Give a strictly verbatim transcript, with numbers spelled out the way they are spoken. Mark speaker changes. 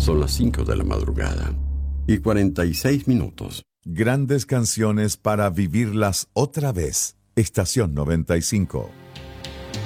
Speaker 1: Son las cinco de la madrugada y cuarenta y seis minutos.
Speaker 2: Grandes canciones para vivirlas otra vez. Estación noventa y cinco.